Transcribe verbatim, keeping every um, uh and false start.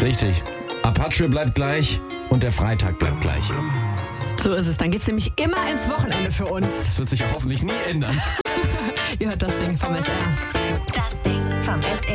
Richtig. Apache bleibt gleich und der Freitag bleibt gleich. So ist es. Dann geht's nämlich immer ins Wochenende für uns. Das wird sich auch hoffentlich nie ändern. Ihr hört das Ding vom S R. Das Ding vom S R.